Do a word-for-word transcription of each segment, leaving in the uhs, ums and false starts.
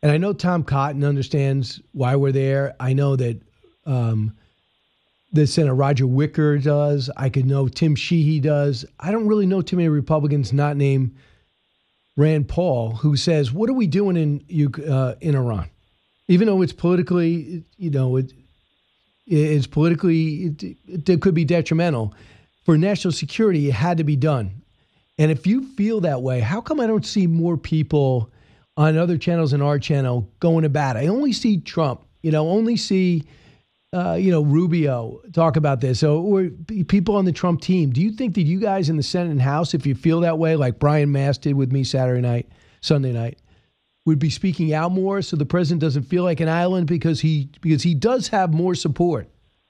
And I know Tom Cotton understands why we're there. I know that um, the Senator Roger Wicker does. I could know Tim Sheehy does. I don't really know too many Republicans not named Rand Paul who says, what are we doing in uh, in Iran? Even though it's politically, you know, it, it's politically, it, it could be detrimental. For national security, it had to be done. And if you feel that way, how come I don't see more people on other channels and our channel going to bat? I only see Trump, you know, only see, uh, you know, Rubio talk about this. So, or people on the Trump team. Do you think that you guys in the Senate and House, if you feel that way, like Brian Mast did with me Saturday night, Sunday night, would be speaking out more so the president doesn't feel like an island because he because he does have more support?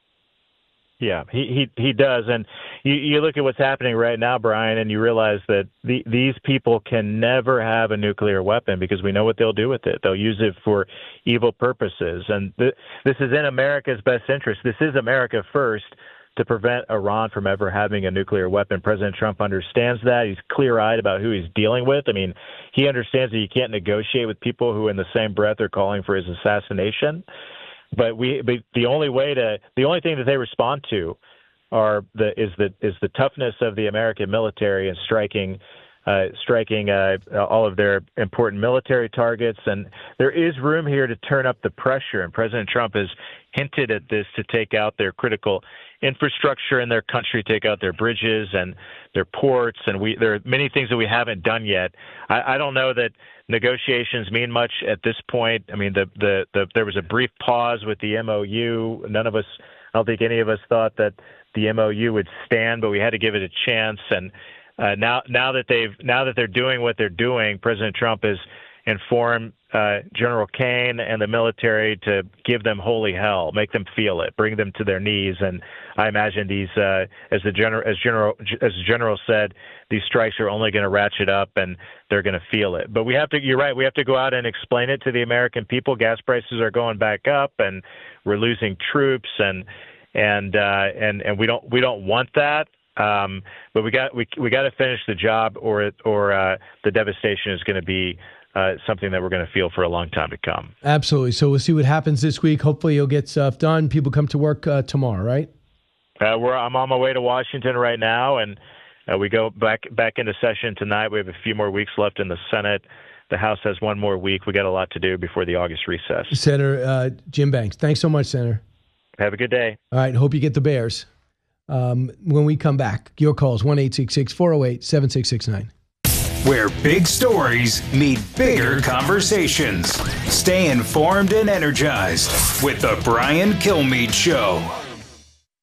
Yeah, he, he, he does. And you, you look at what's happening right now, Brian, and you realize that the, these people can never have a nuclear weapon because we know what they'll do with it. They'll use it for evil purposes. And th- this is in America's best interest. This is America first to prevent Iran from ever having a nuclear weapon. President Trump understands that. He's clear-eyed about who he's dealing with. I mean, he understands that you can't negotiate with people who in the same breath are calling for his assassination. But we, but the only way to, the only thing that they respond to, are the is the is the toughness of the American military and striking, uh, striking uh, all of their important military targets. And there is room here to turn up the pressure. And President Trump has hinted at this to take out their critical infrastructure in their country, take out their bridges and their ports. And we there are many things that we haven't done yet. I, I don't know that negotiations mean much at this point. I mean, the, the, the there was a brief pause with the M O U. None of us, I don't think any of us thought that the M O U would stand, but we had to give it a chance. And uh, now, now that they've, now that they're doing what they're doing, President Trump has informed uh, General Kane and the military to give them holy hell, make them feel it, bring them to their knees. And I imagine these, uh, as the general, as general, as the general said, these strikes are only going to ratchet up, and they're going to feel it. But we have to. You're right. We have to go out and explain it to the American people. Gas prices are going back up, and we're losing troops, and and uh, and and we don't we don't want that. Um, but we got we we got to finish the job, or it, or uh, the devastation is going to be Uh, something that we're going to feel for a long time to come. Absolutely. So we'll see what happens this week. Hopefully you'll get stuff done. People come to work uh, tomorrow, right? Uh, we're, I'm on my way to Washington right now, and uh, we go back back into session tonight. We have a few more weeks left in the Senate. The House has one more week. We got a lot to do before the August recess. Senator uh, Jim Banks, thanks so much, Senator. Have a good day. All right. Hope you get the Bears. Um, when we come back, your calls, one eight six six, four oh eight, seven six six nine. Where big stories meet bigger conversations. Stay informed and energized with the Brian Kilmeade Show.